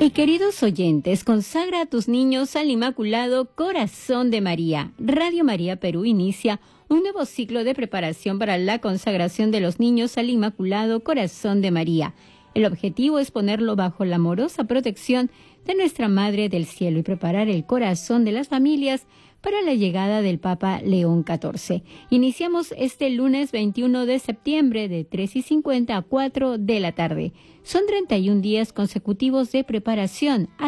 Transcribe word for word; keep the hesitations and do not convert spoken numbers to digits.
Y queridos oyentes, consagra a tus niños al Inmaculado Corazón de María. Radio María Perú inicia un nuevo ciclo de preparación para la consagración de los niños al Inmaculado Corazón de María. El objetivo es ponerlo bajo la amorosa protección de nuestra Madre del Cielo y preparar el corazón de las familias para la llegada del Papa León catorce. Iniciamos este lunes veintiuno de septiembre de tres y cincuenta a cuatro de la tarde. Son treinta y un días consecutivos de preparación